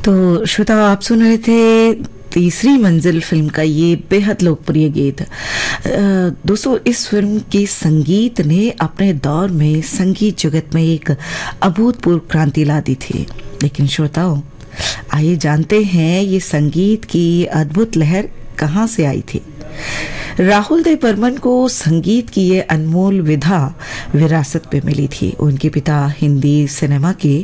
तो श्रोता, आप सुन रहे थे तीसरी मंजिल फिल्म का ये बेहद लोकप्रिय गीत। दोस्तों, इस फिल्म के संगीत ने अपने दौर में संगीत जगत में एक अभूतपूर्व क्रांति ला दी थी। लेकिन श्रोताओं, आइए जानते हैं ये संगीत की अद्भुत लहर कहाँ से आई थी। राहुल देव बर्मन को संगीत की ये अनमोल विधा विरासत पे मिली थी। उनके पिता हिंदी सिनेमा के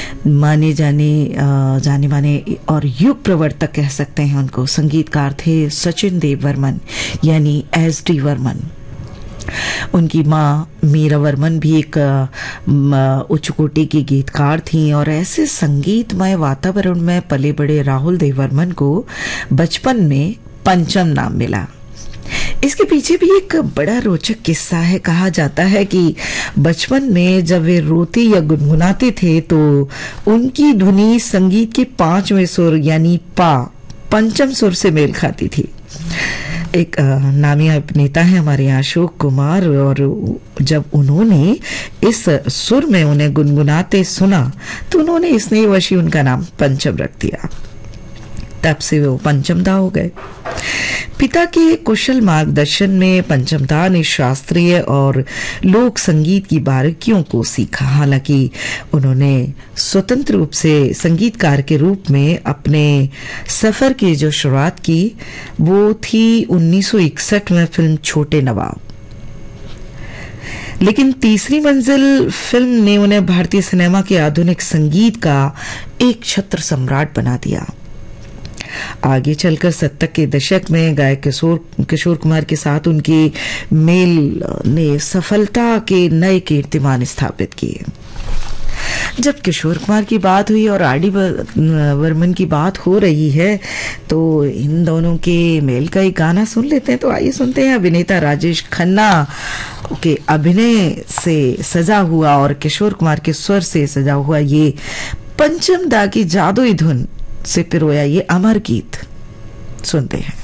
जाने माने और युग प्रवर्तक कह सकते हैं उनको, संगीतकार थे सचिन देव वर्मन यानी SD वर्मन। उनकी माँ मीरा वर्मन भी एक उच्च कोटि की गीतकार थी और ऐसे संगीतमय वातावरण में पले बड़े राहुल देव वर्मन को बचपन में पंचम नाम मिला। इसके पीछे भी एक बड़ा रोचक किस्सा है। कहा जाता है कि बचपन में जब वे रोते या गुनगुनाते थे तो उनकी ध्वनि संगीत के 5वें सुर यानी पंचम सुर से मेल खाती थी। एक नामी अभिनेता है हमारे यहाँ अशोक कुमार, और जब उन्होंने इस सुर में उन्हें गुनगुनाते सुना तो उन्होंने स्नेहवशी उनका नाम पंचम रख दिया। तब से वो पंचमदा हो गए। पिता के कुशल मार्गदर्शन में पंचमदा ने शास्त्रीय और लोक संगीत की बारीकियों को सीखा। हालांकि उन्होंने स्वतंत्र रूप से संगीतकार के रूप में अपने सफर की जो शुरुआत की वो थी 1961 में फिल्म छोटे नवाब। लेकिन तीसरी मंजिल फिल्म ने उन्हें भारतीय सिनेमा के आधुनिक संगीत का एक छत्र सम्राट बना दिया। आगे चलकर 70 के दशक में गायक किशोर कुमार के साथ उनके मेल ने सफलता के नए कीर्तिमान स्थापित किए। जब किशोर कुमार की बात हुई और RD वर्मन की बात हो रही है तो इन दोनों के मेल का एक गाना सुन लेते हैं। तो आइए सुनते हैं अभिनेता राजेश खन्ना के अभिनय से सजा हुआ और किशोर कुमार के स्वर से सजा हुआ ये पंचमदा की जादुई धुन से पिरोया ये अमर गीत सुनते हैं।